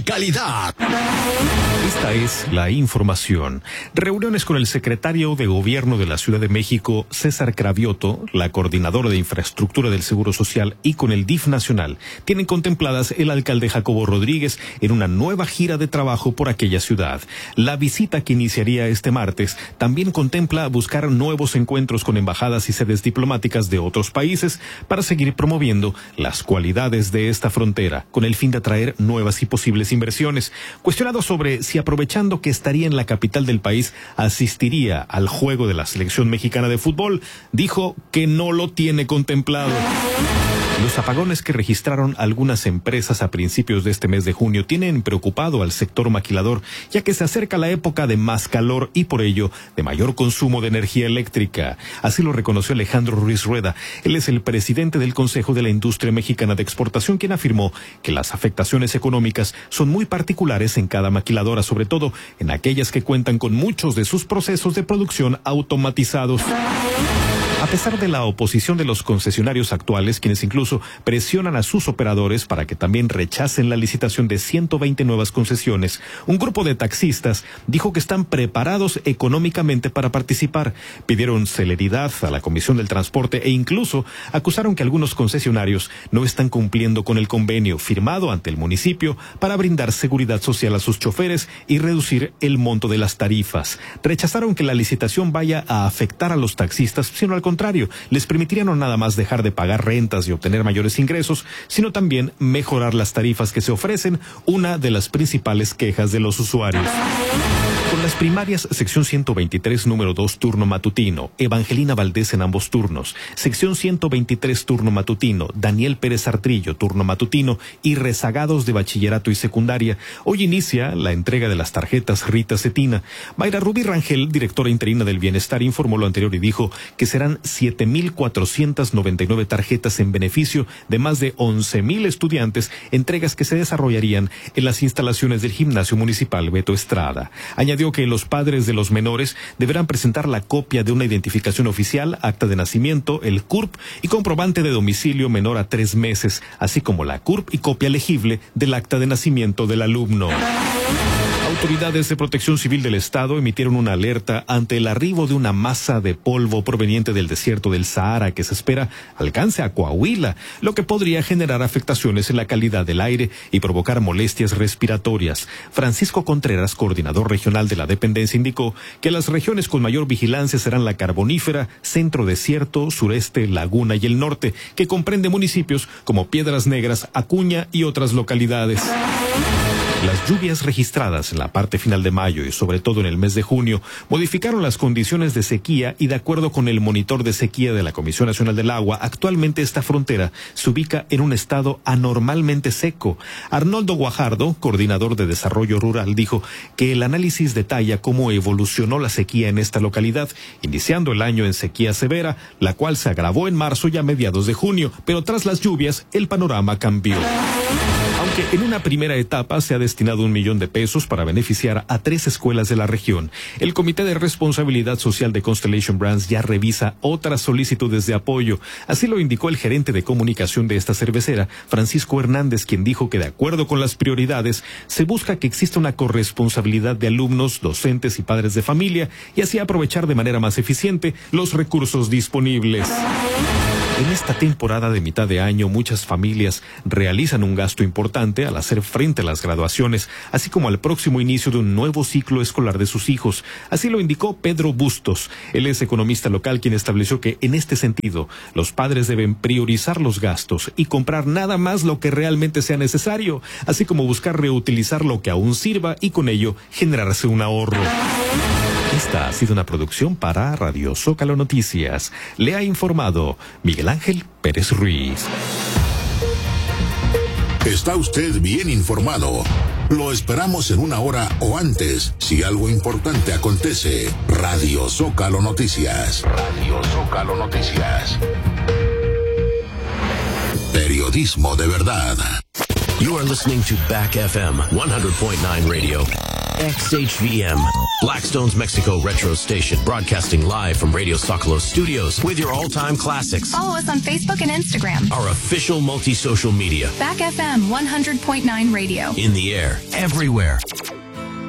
calidad. Esta es la información. Reuniones con el secretario de Gobierno de la Ciudad de México, César Cravioto, la coordinadora de infraestructura del Seguro Social, y con el DIF nacional tienen contempladas el alcalde Jacobo Rodríguez en una nueva gira de trabajo por aquella ciudad. La visita, que iniciaría este martes, también contempla buscar nuevos encuentros con embajadas y sedes diplomáticas de otros países para seguir promoviendo las cualidades de esta frontera, con el fin de atraer nuevas y posibles inversiones. Cuestionado sobre si, aprovechando que estaría en la capital del país, asistiría al juego de la selección mexicana de fútbol, dijo que no lo tiene contemplado. Los apagones que registraron algunas empresas a principios de este mes de junio tienen preocupado al sector maquilador, ya que se acerca la época de más calor y por ello de mayor consumo de energía eléctrica. Así lo reconoció Alejandro Ruiz Rueda. Él es el presidente del Consejo de la Industria Mexicana de Exportación, quien afirmó que las afectaciones económicas son muy particulares en cada maquiladora, sobre todo en aquellas que cuentan con muchos de sus procesos de producción automatizados. A pesar de la oposición de los concesionarios actuales, quienes incluso presionan a sus operadores para que también rechacen la licitación de 120 nuevas concesiones, un grupo de taxistas dijo que están preparados económicamente para participar. Pidieron celeridad a la Comisión del Transporte e incluso acusaron que algunos concesionarios no están cumpliendo con el convenio firmado ante el municipio para brindar seguridad social a sus choferes y reducir el monto de las tarifas. Rechazaron que la licitación vaya a afectar a los taxistas, sino al contrario, les permitiría no nada más dejar de pagar rentas y obtener mayores ingresos, sino también mejorar las tarifas que se ofrecen, una de las principales quejas de los usuarios. Con las primarias, sección 123, número 2, turno matutino, Evangelina Valdés en ambos turnos, sección 123, turno matutino, Daniel Pérez Artrillo, turno matutino, y rezagados de bachillerato y secundaria. Hoy inicia la entrega de las tarjetas Rita Cetina. Mayra Rubí Rangel, directora interina del Bienestar, informó lo anterior y dijo que serán 7,499 tarjetas en beneficio de más de 11,000 estudiantes, entregas que se desarrollarían en las instalaciones del Gimnasio Municipal Beto Estrada. Añadió que los padres de los menores deberán presentar la copia de una identificación oficial, acta de nacimiento, el CURP y comprobante de domicilio menor a 3 meses, así como la CURP y copia legible del acta de nacimiento del alumno. Autoridades de Protección Civil del Estado emitieron una alerta ante el arribo de una masa de polvo proveniente del desierto del Sahara que se espera alcance a Coahuila, lo que podría generar afectaciones en la calidad del aire y provocar molestias respiratorias. Francisco Contreras, coordinador regional de la dependencia, indicó que las regiones con mayor vigilancia serán la Carbonífera, Centro Desierto, Sureste, Laguna y el Norte, que comprende municipios como Piedras Negras, Acuña y otras localidades. Las lluvias registradas en la parte final de mayo y sobre todo en el mes de junio modificaron las condiciones de sequía y, de acuerdo con el monitor de sequía de la Comisión Nacional del Agua, actualmente esta frontera se ubica en un estado anormalmente seco. Arnoldo Guajardo, coordinador de Desarrollo Rural, dijo que el análisis detalla cómo evolucionó la sequía en esta localidad, iniciando el año en sequía severa, la cual se agravó en marzo y a mediados de junio, pero tras las lluvias el panorama cambió. Aunque en una primera etapa se ha destinado 1 millón de pesos para beneficiar a 3 escuelas de la región, el Comité de Responsabilidad Social de Constellation Brands ya revisa otras solicitudes de apoyo. Así lo indicó el gerente de comunicación de esta cervecera, Francisco Hernández, quien dijo que, de acuerdo con las prioridades, se busca que exista una corresponsabilidad de alumnos, docentes y padres de familia, y así aprovechar de manera más eficiente los recursos disponibles. En esta temporada de mitad de año, muchas familias realizan un gasto importante al hacer frente a las graduaciones, así como al próximo inicio de un nuevo ciclo escolar de sus hijos. Así lo indicó Pedro Bustos. Él es economista local, quien estableció que, en este sentido, los padres deben priorizar los gastos y comprar nada más lo que realmente sea necesario, así como buscar reutilizar lo que aún sirva y con ello generarse un ahorro. Esta ha sido una producción para Radio Zócalo Noticias. Le ha informado Miguel Ángel Pérez Ruiz. Está usted bien informado. Lo esperamos en 1 hora o antes, si algo importante acontece. Radio Zócalo Noticias. Radio Zócalo Noticias. Periodismo de verdad. You are listening to Back FM 100.9 Radio. XHVM, Blackstone's Mexico Retro Station, broadcasting live from Radio Zocalo Studios with your all-time classics. Follow us on Facebook and Instagram. Our official multi-social media. Back FM 100.9 Radio. In the air, everywhere.